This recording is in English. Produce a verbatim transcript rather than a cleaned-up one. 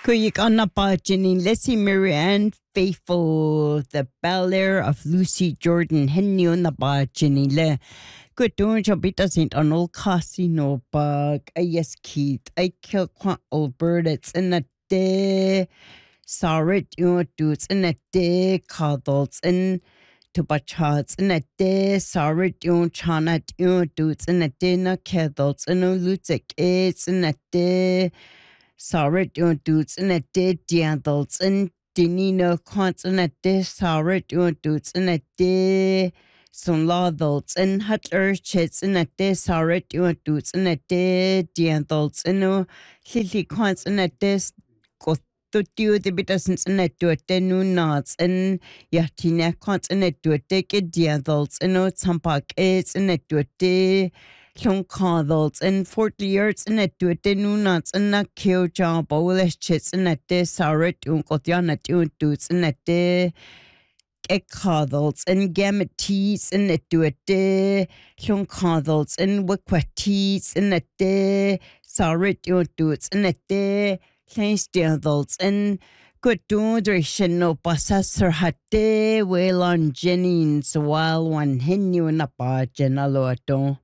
Kuyik Anapa Jenny Leslie Marianne Faithful, the Bel Air of Lucy Jordan, Henny Napa Jenny Le. Good doing Jobita Saint Arnold Casino Bug. I yes Keith. I kill Quan Albert. It's in a day. Sorry, you dudes in a day. Cuddles in to bachats in a day. Sorry, you chana you dudes in a day. No cuddles in a lutek. It's in a day. Sorry, you dudes in a day. Diandles in Dinino quants in a day. Sorry, you dudes in a day. Son laddles and hutler chits in a day. Sorry, you dudes in a day. Diandles in a lily quants in a day. To do the bitterness in it to a tenu knots and yatina quants in it to a take it. Diandles and no tampak is in it to a day. Long coddles and forty years in it to a tenu knots and not kill job. Bowlish chits in a day. Sorry, you got yana two dudes in a day. Egg coddles and gametes in a to a day. Long coddles and wickwatees in a day. Sorry, you dudes in a day. Plains diandles and good duration no passer hat day. Well on Jennings while one hen you in a bar, Jenaloto.